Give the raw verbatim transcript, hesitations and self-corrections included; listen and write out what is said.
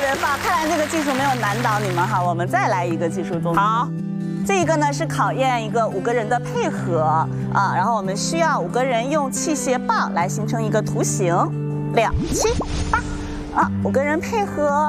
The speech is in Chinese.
人吧，看来这个技术没有难倒你们哈。我们再来一个技术动作。 好， 这个呢是考验一个五个人的配合啊，然后我们需要五个人用器械棒来形成一个图形，六七八啊，五个人配合。